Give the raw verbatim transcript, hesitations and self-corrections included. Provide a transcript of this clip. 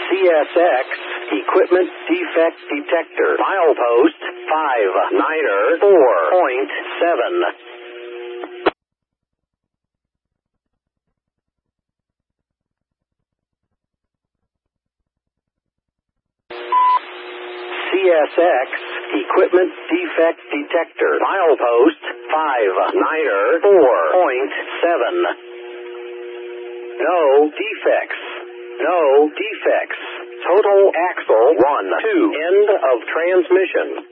C S X, Equipment Defect Detector, milepost five niner four point seven. C S X, Equipment Defect Detector, milepost five niner four point seven. No defects. No defects. Total axle one two. End of transmission.